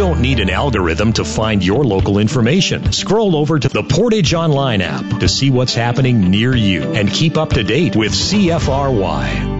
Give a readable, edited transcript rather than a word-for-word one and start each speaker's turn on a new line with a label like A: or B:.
A: don't need an algorithm to find your local information. Scroll over to the Portage Online app to see what's happening near you and keep up to date with CFRY.